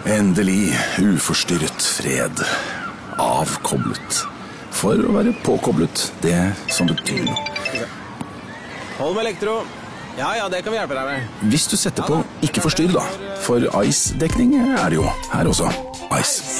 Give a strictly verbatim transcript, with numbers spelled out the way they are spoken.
Endelig uforstyrret fred. Avkoblet. For å være påkoblet, det som betyr noe. Hold med elektro. Ja, ja, det kan vi hjelpe deg med. Hvis du setter på ikke forstyrr da, for ice-dekning er det jo her også. Ice.